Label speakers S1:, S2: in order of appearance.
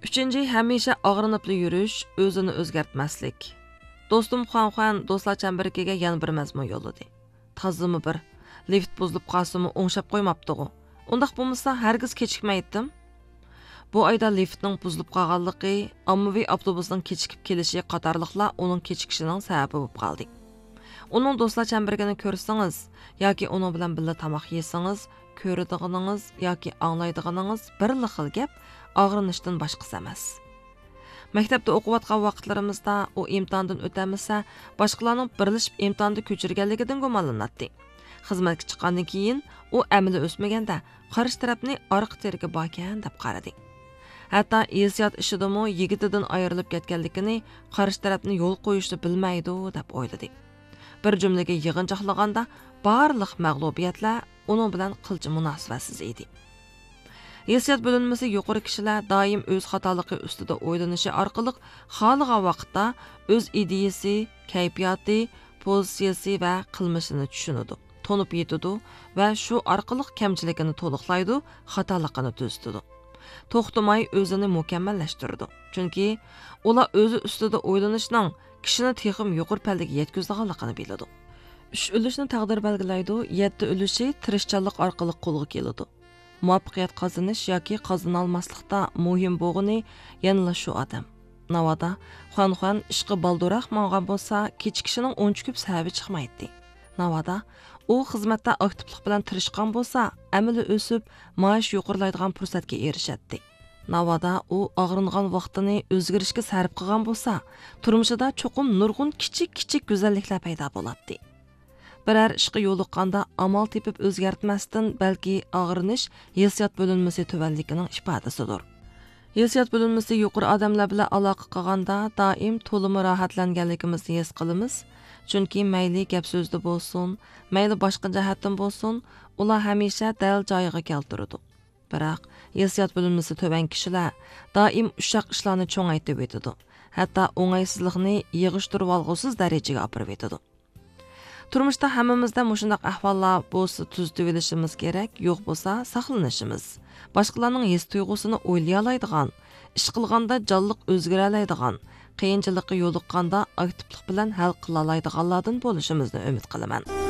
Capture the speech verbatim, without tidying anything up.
S1: Üçüncü, hamisha og'rinibli yurish, o'zini o'zgartmaslik. Do'stim Xuan-Xuan do'stlar chambiriga yana bir mazmun yo'lladi. Tazimi bir, lift buzilib qolsimi o'ngshab qo'ymabdi-ku. Undaq bo'lmasa hargiz kechikmaydim. Bu oyda liftning buzilib qolganligi, ommaviy avtobusning kechikib kelishi qatorliqlar uning kechikishining sababi bo'lib qoldi. Uning do'stlar chambirigini ko'rsangiz yoki uning bilan birga tamoq yesangiz, ko'radiganingiz yoki anglaydiganingiz bir xil gap og'rinishdan boshqasi emas. Maktabda o'qiyotgan vaqtlarimizda u imtihondan o'tamasa, boshqalarning birlashib imtihonni ko'chirganligidan gumonlanadi. Xizmatga chiqqandan keyin u amili o'smaganda qarshi tarafni orqa teriga borgan deb qaradi. Hatto hissiyot ishidami yigitidan ayrilib ketganligini qarshi tarafni yo'l qo'yishni bilmaydi deb o'yladi. Bir jumlaga yig'inchoqlaganda barliq mag'lubiyatlar uning bilan qilchi munosibatsiz edi. Hissiyot bo'linmasi yuqori kishilar doim o'z xatoligi ustida o'ylanishi orqali xohlagan vaqtda o'z ideyasi, kayfiyati, pozitsiyasi va qilmishini tushunadi, to'nib yetadi va shu orqali kamchiligini to'liqlaydi, xatoligini tuzitadi. To'xtamay o'zini mukammallashtiradi. Chunki ular o'zi ustida o'ylanishning kishini texim yuqori pallaga yetkazganligini biladi. uch ulushni taqdir belgilaydi, yetti ulushi tirishchanlik orqali qo'lga keladi. Muvaffaqiyat qozonish yoki qozona olmaslikda muhim bo'lgani yanala shu odam. Navoda Xuan-Xuan ishqi balduroq mang'an bo'lsa, kechikishining o'ncha ko'p sababi chiqmaydi. Navoda u xizmatda aktivlik bilan tirishgan bo'lsa, amali o'sib, maosh yuqorilaydigan fursatga erishadi. Navoda u og'ringan vaqtini o'zgarishga sarf qilgan bo'lsa, turmushida cho'qim nurg'un kichik-kichik go'zalliklar paydo bo'ladi. Birər ishqi yo'liqqanda amal tepib o'zgartmasdan balki og'rinish hissiyot bo'linmasi tuvanligining ifodasidir. Hissiyot bo'linmasi yuqori odamlar bilan aloqa qilganda doim to'limi rohatlanganligimizni his qilamiz. Chunki mayli gap so'zda bo'lsin, mayli boshqa jihatdan bo'lsin, ular hamisha dal joyiga keltiradi. Biroq hissiyot bo'linmasi tuvan kishilar doim ushaq ishlarni cho'ngaytib etadi. Hatto o'ng'aysizlikni yig'ishtirib olg'usiz darajaga olib etadi. Turmushda hammamizda mushundaq ahvollar bo'lsa tuzitib olishimiz kerak, yo'q bo'lsa saqlanishimiz. Boshqalarning his tuyg'usini o'ylay oladigan, ish qilganda jonliq o'zgara oladigan, qiyinchilikqa yo'liqqanda aktivlik bilan hal qila oladiganlardan bo'lishimizni umid qilaman.